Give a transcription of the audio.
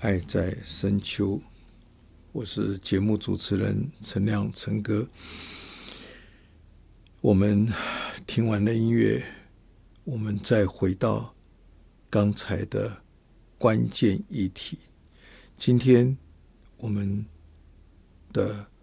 爱在深秋，我是节目主持人陈亮陈哥。我们听完了音乐，我们再回到刚才的关键议题。今天我们的